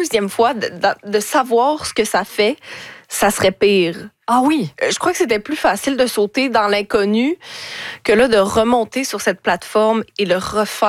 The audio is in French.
deuxième fois, de savoir ce que ça fait, ça serait pire. Ah oui? Je crois que c'était plus facile de sauter dans l'inconnu que là de remonter sur cette plateforme et le refaire.